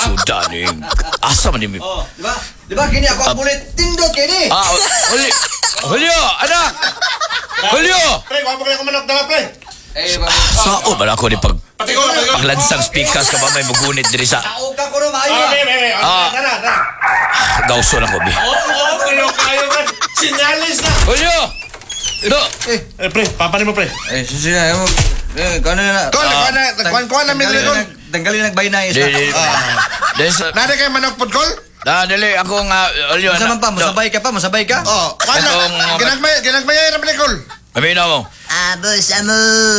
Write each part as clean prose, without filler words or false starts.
Sudaning. Asa man ni... Oh, di ba? Di ba, kini ako ang bulit tindot kini. Julio, anak! Julio! Pre, wala pa kayo kumanok na, pre. Sao man ako ni Pati ko. paglansang speakers ka ba may mugunit diri sa... Taog ka ko rin, maayo. Tara. Gauso na ko, bi. Kayo man. Sinyalis na. Julio! Ito! Pre, papanin mo, pre. Susi na, kano na. Kuhan na, midri ko. Tanggalin nagbay na isa. Nari kayo manok pod kol? Dali, ako nga, Julio. Masabay pa, masabay ka? Oh, kuhan na. Ginagmaya na, pre, kol. Amina mo. Abos, amo.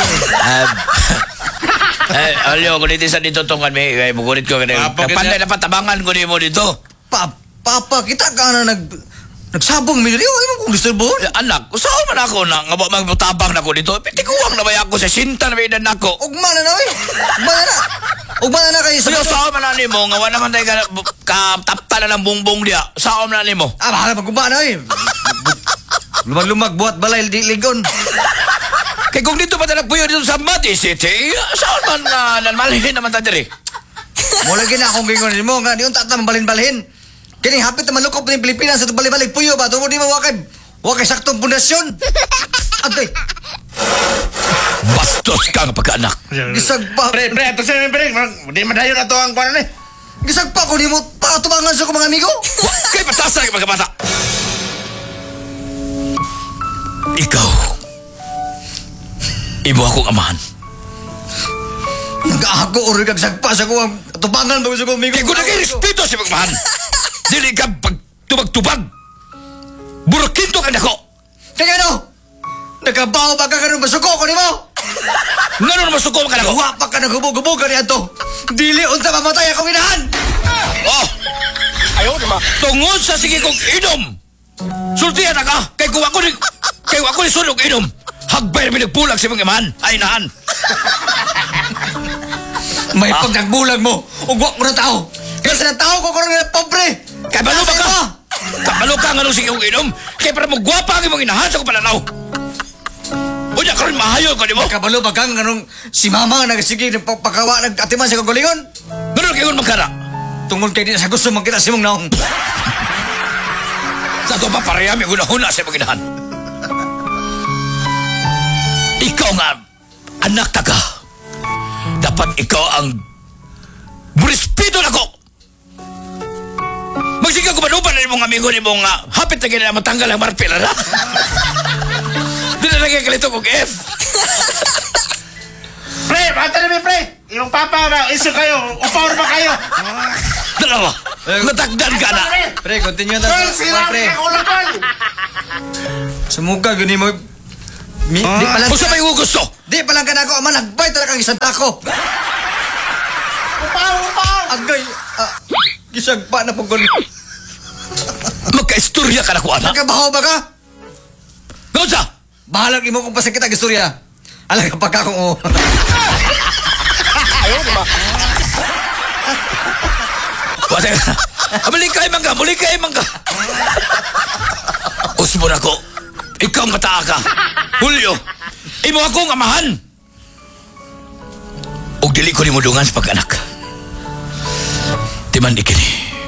Julio, kung dito sa dito tungan may mugunit ko. Napantay na patabangan ko mo dito. Papa, kita ka na nagsabong mi diri, ay mo kung disturbo. Anak, saan man ako na nga magbutabang na ko dito? Pitikuwang na ba ako sa sinta na may edan ako? Ugma na na, oy. Ugma na kayo sa... Pero saan man na ni mo, nga wala naman tayo katapta na ng bungbong diya. Saan man na ni mo? Bahala pag-ugma na, oy. Lumag-lumag, buhat balay, di ligon. Kaya kung dito pa talagpuyo dito sa Mati City, saan man malhin naman tayo diri? Mula gina akong gingon mo, nga di unta ta balhin-balhin. Kini hapit na malukop ng Pilipinas sa balik-balik puyo ba? Tungkol di mo wakay saktong pundasyon. Ate. Bastos ka nga pagkaanak. Gisag pa. Pre, ito siya, pre. Di madayon na to ang kuhan ni. Gisag pa ko di mo patubangan sa ko mga amigo. Kaya patasa ka pagkabata. Ikaw. Ibo akong amahan. Nag-ako ori kag sagpa sa ko ang tubangan ba sa ko amigo. Kaya kung nag-respeto si pagmahan, dili ka pagtubag-tubag. Burakinto ka na ko. Kaya ano? Nagkabaho pa ka karoon masuko ko ni mo. Nga nun masuko ka na ko. Wapa ka naghubog-hubog ka niya to. Dili unta mamatay akong inahan. Oh! Ayaw naman. Tungod sa sige kong inom. Sultihan na ka. Kaya kung ako ni sunog inom. Hagbay na pinagbulag si mga imahan. Ay nahan. May pagkagbulag mo. Ugwak mo na tao. Kasi na tao ko karoon na pobre. Kaya balo ba ka? Kabalo ka nga nung sige kong inom. Kaya para magwapa ang imong inahan sa kong pananaw. Unya ka rin mahayo ka di mo. Kabalo ba kang anong si mama nagsige ng pagkawa nag-atiman sa kagulingon? Ganun kayo magkara. Tungod kay di sa gusto magkita si mong naong. Sa ito pa parehami guna-huna sa imong inahan. Ikaw nga, anak taga. Dapat ikaw ang burispeto na ko. Magsigaw ko manupan na mong amigo ni mong hapit na ganyan matanggal ang marpil, na? Di na nagkakalito kong F. Pre, bata na pre. Yung papa na, iso kayo. Upaw ba kayo? Dalawa, natagdan ka na. Pre, continue na Pre, sila pre. ka ulapan. Sumuka gani mo. Di pa lang Kung sa may gusto, Di pa lang ka na ako ama nagbay talaga ang isang tako. Upaw. Agay. Gisag pa na pagod. magka-istorya ka na ko, anak. Nagkabaho ba ka? Gawin sa! Bahalag imo kung pasakit ang istorya. Alam ka pa ka kung Ayaw naman. Wala ka. Muli kay mangga. Usbo na ko. Ikaw mataa ka. Julio, imo akong amahan. Og dili ko ni mudungan sa pag-anak. Timan ikini.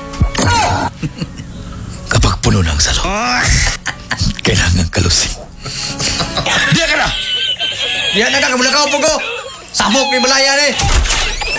Kapag puno ng salo, kailangan kalusing. Diya ka na! Diyan na ka, kamula ka po ko. Samok, may malaya ni.